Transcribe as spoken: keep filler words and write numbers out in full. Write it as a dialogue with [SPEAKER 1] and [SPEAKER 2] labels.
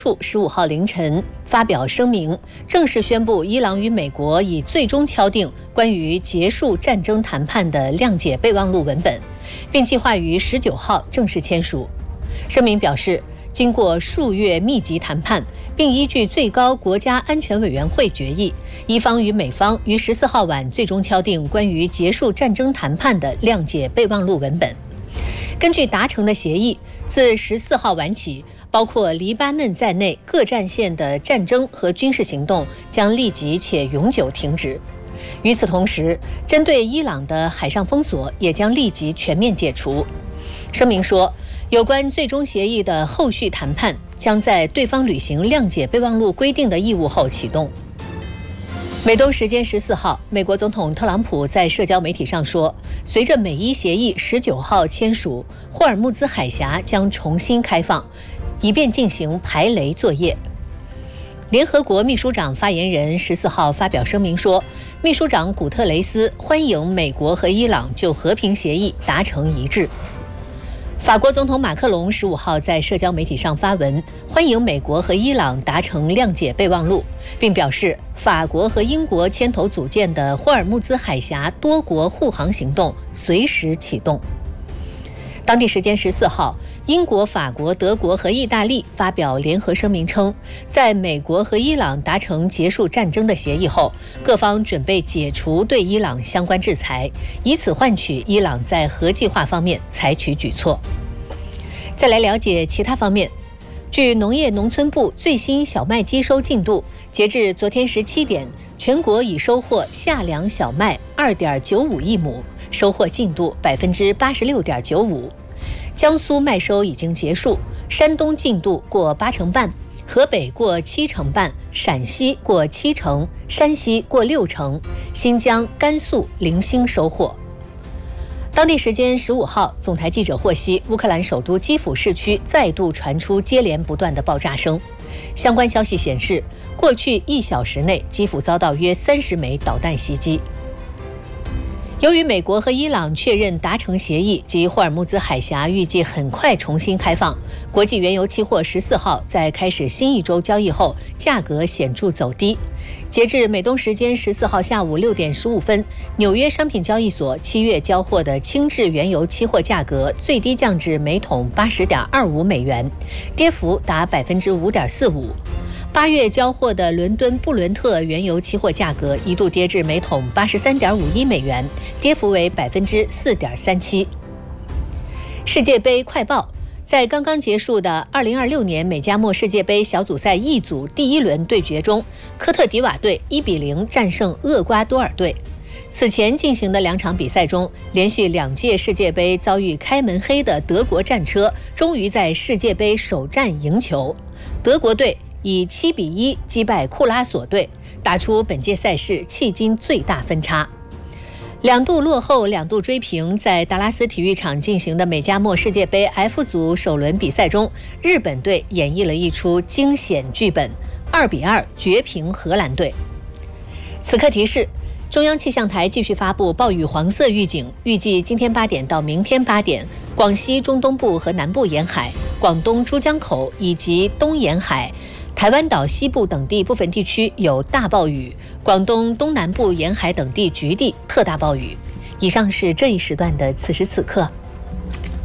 [SPEAKER 1] 十五号凌晨发表声明，正式宣布伊朗与美国已最终敲定关于结束战争谈判的谅解备忘录文本，并计划于十九号正式签署。声明表示，经过数月密集谈判，并依据最高国家安全委员会决议，伊方与美方于十四号晚最终敲定关于结束战争谈判的谅解备忘录文本。根据达成的协议，自十四号晚起，包括黎巴嫩在内各战线的战争和军事行动将立即且永久停止。与此同时，针对伊朗的海上封锁也将立即全面解除。声明说，有关最终协议的后续谈判将在对方履行谅解备忘录规定的义务后启动。美东时间十四号，美国总统特朗普在社交媒体上说，随着美伊协议十九号签署，霍尔木兹海峡将重新开放，以便进行排雷作业。联合国秘书长发言人十四号发表声明说，秘书长古特雷斯欢迎美国和伊朗就和平协议达成一致。法国总统马克龙十五号在社交媒体上发文，欢迎美国和伊朗达成谅解备忘录，并表示法国和英国牵头组建的霍尔木兹海峡多国护航行动随时启动。当地时间十四号，英国、法国、德国和意大利发表联合声明称，在美国和伊朗达成结束战争的协议后，各方准备解除对伊朗相关制裁，以此换取伊朗在核计划方面采取举措。再来了解其他方面。据农业农村部最新小麦机收进度，截至昨天十七点，全国已收获夏粮小麦 二点九五亿亩，收获进度 百分之八十六点九五。江苏麦收已经结束，山东进度过八成半，河北过七成半，陕西过七成，山西过六成，新疆、甘肃零星收获。当地时间十五号，总台记者获悉，乌克兰首都基辅市区再度传出接连不断的爆炸声。相关消息显示，过去一小时内，基辅遭到约三十枚导弹袭击。由于美国和伊朗确认达成协议，及霍尔木兹海峡预计很快重新开放，国际原油期货十四号在开始新一周交易后，价格显著走低。截至美东时间十四号下午六点十五分，纽约商品交易所七月交货的轻质原油期货价格最低降至每桶八十点二五美元，跌幅达百分之五点四五。八月交货的伦敦布伦特原油期货价格一度跌至每桶八十三点五一美元，跌幅为百分之四点三七。世界杯快报。在刚刚结束的二零二六年美加墨世界杯小组赛 E 组第一轮对决中，科特迪瓦队一比零战胜厄瓜多尔队。此前进行的两场比赛中，连续两届世界杯遭遇开门黑的德国战车，终于在世界杯首战赢球。德国队以七比一击败库拉索队，打出本届赛事迄今最大分差。两度落后，两度追平，在达拉斯体育场进行的美加墨世界杯 F 组首轮比赛中，日本队演绎了一出惊险剧本，二比二绝平荷兰队。此刻提示，中央气象台继续发布暴雨黄色预警，预计今天八点到明天八点，广西中东部和南部沿海、广东珠江口以及东沿海、台湾岛西部等地部分地区有大暴雨，广东东南部沿海等地局地特大暴雨。以上是这一时段的此时此刻。